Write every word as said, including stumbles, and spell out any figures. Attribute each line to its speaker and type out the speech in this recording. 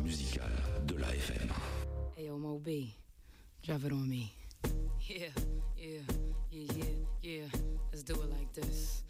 Speaker 1: musical de la F M.
Speaker 2: Hey, yo, Mo B, drop it on me. Yeah, yeah, yeah, yeah, yeah. Let's do it like this.